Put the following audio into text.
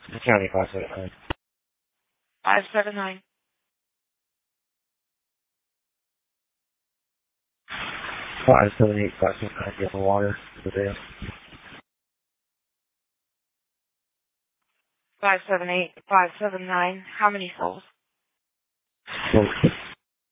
County 579. 579. 578, 579, get the water, the dam. 578, 579. How many souls? Both.